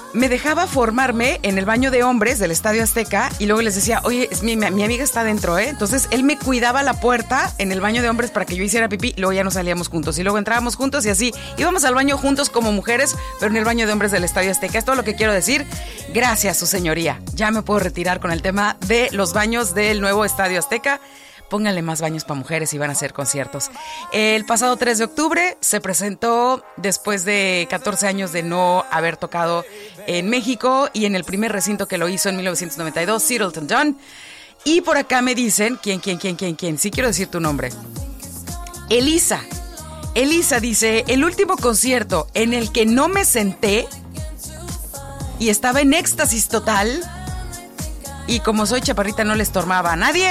me dejaba formarme en el baño de hombres del Estadio Azteca y luego les decía, oye, mi amiga está adentro, ¿eh? Entonces él me cuidaba la puerta en el baño de hombres para que yo hiciera pipí, luego ya nos salíamos juntos y luego entrábamos juntos y así. Íbamos al baño juntos como mujeres, pero en el baño de hombres del Estadio Azteca. Es todo lo que quiero decir. Gracias, su señoría. Ya me puedo retirar con el tema de los baños del nuevo Estadio Azteca. Pónganle más baños para mujeres y van a hacer conciertos. El pasado 3 de octubre se presentó, después de 14 años de no haber tocado en México y en el primer recinto que lo hizo en 1992, Elton John. Y por acá me dicen, ¿quién? Sí quiero decir tu nombre. Elisa dice, el último concierto en el que no me senté y estaba en éxtasis total y como soy chaparrita no le estorbaba a nadie.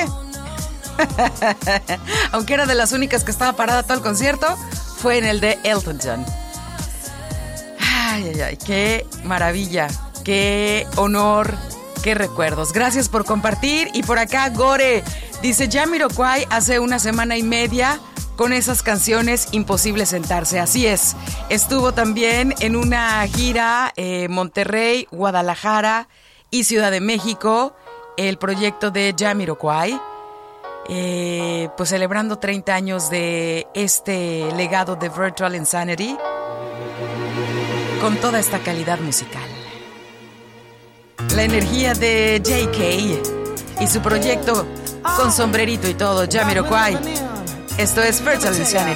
Aunque era de las únicas que estaba parada todo el concierto, fue en el de Elton John. Ay, qué maravilla, qué honor, qué recuerdos. Gracias por compartir. Y por acá Gore dice, Jamiroquai hace una semana y media con esas canciones imposible sentarse. Así es, estuvo también en una gira Monterrey, Guadalajara y Ciudad de México, el proyecto de Jamiroquai. Pues celebrando 30 años de este legado de Virtual Insanity con toda esta calidad musical. La energía de JK y su proyecto con sombrerito y todo, Jamiroquai. Esto es Virtual Insanity.